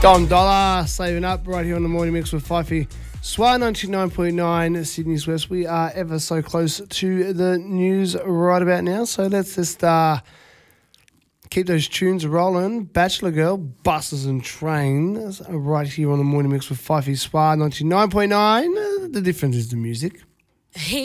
Dom Dollar saving up right here on the morning mix with Fifey. SWA 99.9 Sydney's West. We are ever so close to the news right about now, so let's just keep those tunes rolling. Bachelor Girl, Buses and Trains, right here on the morning mix with Fifey. SWA 99.9. The difference is the music.